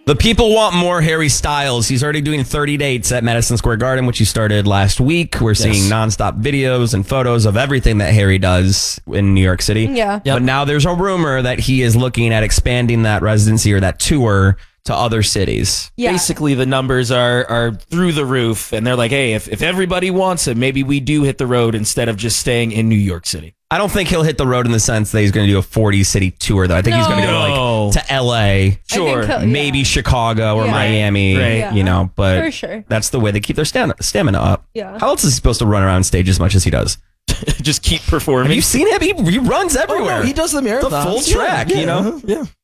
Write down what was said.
The people want more Harry Styles. He's already doing 30 dates at Madison Square Garden, which he started last week. We're seeing nonstop videos and photos of everything that Harry does in New York City. Yeah. But now there's a rumor that he is looking at expanding that residency or that tour to other cities. Yeah. Basically, the numbers are through the roof, and they're like, hey, if everybody wants it, maybe we do hit the road instead of just staying in New York City. I don't think he'll hit the road in the sense that he's going to do a 40-city tour, though. I think he's going to go to L.A., Sure. maybe Chicago or Miami, Right. you know, but For sure. that's the way they keep their stamina up. Yeah. How else is he supposed to run around stage as much as he does? Just keep performing. Have you seen him? He runs everywhere. He does the marathons. The full track, you know? Yeah.